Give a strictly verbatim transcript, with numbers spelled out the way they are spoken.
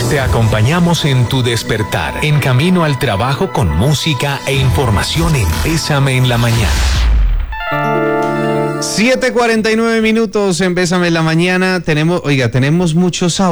Te acompañamos en tu despertar, en camino al trabajo con música e información en Bésame en la Mañana. siete cuarenta y nueve minutos en Bésame en la Mañana. Tenemos, oiga, tenemos muchos audios.